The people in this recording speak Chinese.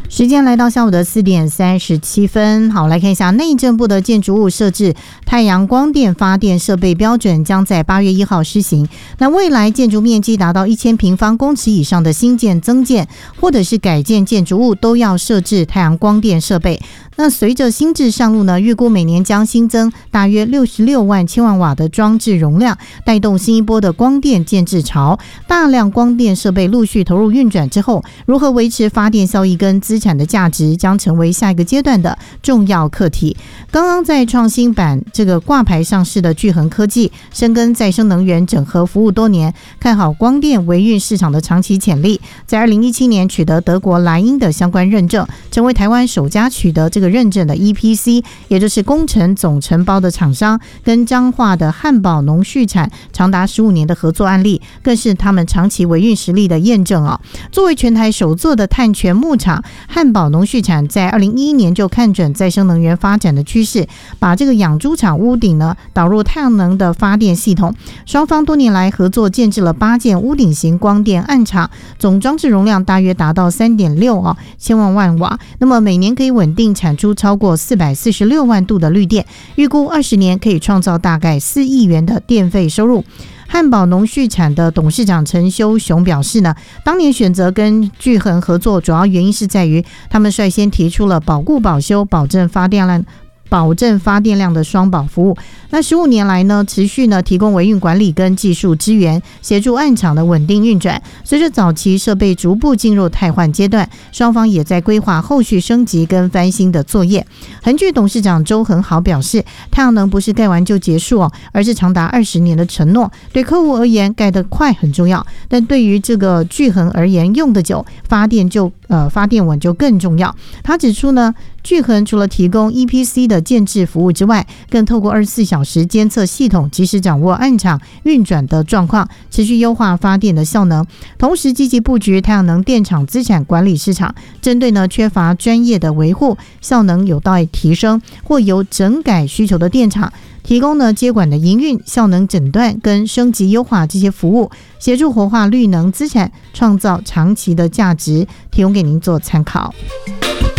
时间来到下午的4点37分，好，来看一下内政部的建筑物设置太阳光电发电设备标准将在8月1号施行。那未来建筑面积达到1000平方公尺以上的新建、增建或者是改建建筑物都要设置太阳光电设备。那随着新制上路呢，预估每年将新增大约66万千万瓦的装置容量，带动新一波的光电建制潮。大量光电设备陆续投入运转之后，如何维持发电效益跟资产的价值，将成为下一个阶段的重要课题。刚刚在创新版这个挂牌上市的聚恒科技，深耕再生能源整合服务多年，看好光电维运市场的长期潜力。在2017年取得德国莱茵的相关认证，成为台湾首家取得这个认证的 EPC， 也就是工程总承包的厂商，跟彰化的汉宝农畜产长达15年的合作案例，更是他们长期维运实力的验证啊。作为全台首座的碳权牧场，汉宝农畜产在2011年就看准再生能源发展的趋势，把这个养猪场屋顶呢导入太阳能的发电系统。双方多年来合作建制了8件屋顶型光电暗场，总装置容量大约达到 3.6 千万瓦，那么每年可以稳定产出超过446万度的绿电，预估20年可以创造大概4亿元的电费收入。汉宝农畜产的董事长陈修雄表示呢，当年选择跟聚恒合作，主要原因是在于他们率先提出了保固保修、保证发电量的双保服务。那15年来呢，持续呢提供维运管理跟技术支援，协助暗场的稳定运转。随着早期设备逐步进入汰换阶段，双方也在规划后续升级跟翻新的作业。恒聚董事长周恒豪表示，太阳能不是盖完就结束而是长达20年的承诺。对客户而言，盖得快很重要，但对于这个聚恒而言，用得久，发电稳就更重要。他指出呢，聚恒除了提供 EPC 的建制服务之外，更透过24小时监测系统，及时掌握暗场运转的状况，持续优化发电的效能，同时积极布局太阳能电厂资产管理市场，针对呢缺乏专业的维护、效能有待提升或有整改需求的电厂，提供呢接管的营运、效能诊断跟升级优化这些服务，协助活化绿能资产，创造长期的价值，提供给您做参考。